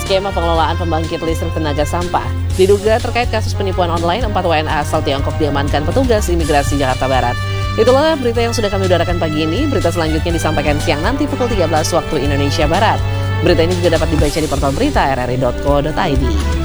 skema pengelolaan pembangkit listrik tenaga sampah. Diduga terkait kasus penipuan online, 4 WNA asal Tiongkok diamankan petugas imigrasi Jakarta Barat. Itulah berita yang sudah kami udarakan pagi ini. Berita selanjutnya disampaikan siang nanti pukul 13 waktu Indonesia Barat. Berita ini juga dapat dibaca di portal berita rri.co.id.